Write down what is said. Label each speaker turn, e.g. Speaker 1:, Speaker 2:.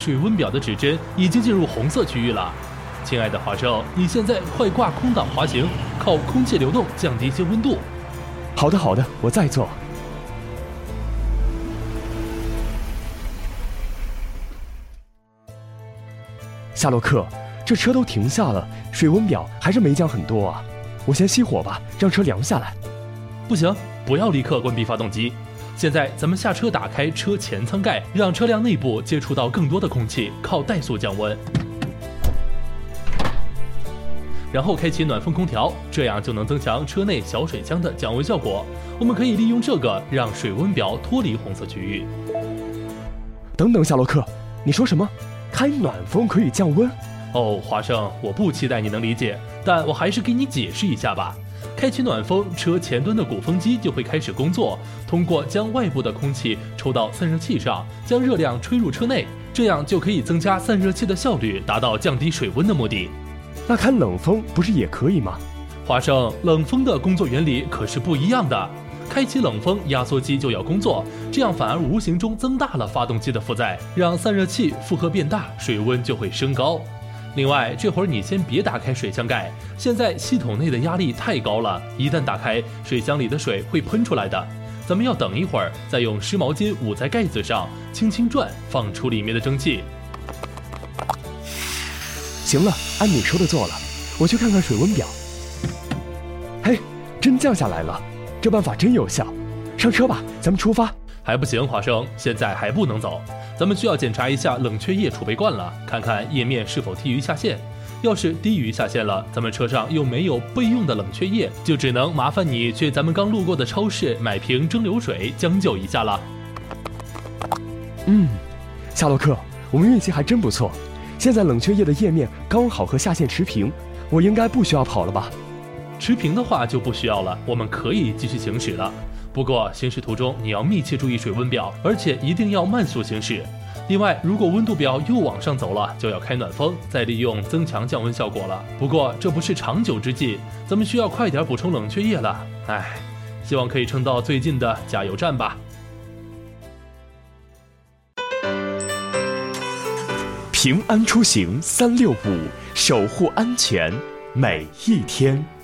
Speaker 1: 水温表的指针已经进入红色区域了。亲爱的华生，你现在快挂空挡滑行，靠空气流动降低些温度。
Speaker 2: 好的，我在做。夏洛克，这车都停下了，水温表还是没降很多啊。我先熄火吧，让车凉下来。
Speaker 1: 不行，不要立刻关闭发动机。现在咱们下车，打开车前舱盖，让车辆内部接触到更多的空气，靠怠速降温。然后开启暖风空调，这样就能增强车内小水箱的降温效果。我们可以利用这个让水温表脱离红色区域。
Speaker 2: 等等，夏洛克，你说什么？开暖风可以降温？
Speaker 1: 哦，华生，我不期待你能理解，但我还是给你解释一下吧。开启暖风，车前端的鼓风机就会开始工作，通过将外部的空气抽到散热器上，将热量吹入车内，这样就可以增加散热器的效率，达到降低水温的目的。
Speaker 2: 那开冷风不是也可以吗？
Speaker 1: 华生，冷风的工作原理可是不一样的。开启冷风，压缩机就要工作，这样反而无形中增大了发动机的负载，让散热器负荷变大，水温就会升高。另外，这会儿你先别打开水箱盖，现在系统内的压力太高了，一旦打开，水箱里的水会喷出来的。咱们要等一会儿，再用湿毛巾捂在盖子上，轻轻转，放出里面的蒸汽。
Speaker 2: 行了，按你说的做了，我去看看水温表。嘿，真降下来了，这办法真有效。上车吧，咱们出发。
Speaker 1: 还不行，华生，现在还不能走，咱们需要检查一下冷却液储备罐了，看看液面是否低于下限。要是低于下限了，咱们车上又没有备用的冷却液，就只能麻烦你去咱们刚路过的超市买瓶蒸馏水将就一下了。
Speaker 2: 夏洛克，我们运气还真不错，现在冷却液的液面刚好和下限持平，我应该不需要跑了吧？
Speaker 1: 持平的话就不需要了，我们可以继续行驶了。不过行驶途中你要密切注意水温表，而且一定要慢速行驶。另外，如果温度表又往上走了，就要开暖风，再利用增强降温效果了。不过这不是长久之计，咱们需要快点补充冷却液了。希望可以撑到最近的加油站吧。
Speaker 2: 平安出行365，守护安全每一天。